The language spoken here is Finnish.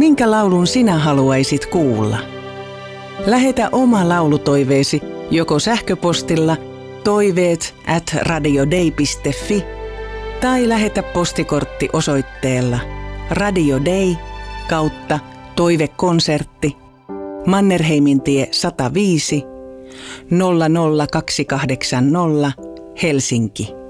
Minkä laulun sinä haluaisit kuulla? Lähetä oma laulutoiveesi joko sähköpostilla toiveet@radiodei.fi tai lähetä postikortti osoitteella Radio Dei /Toivekonsertti Mannerheimintie 105 00280 Helsinki.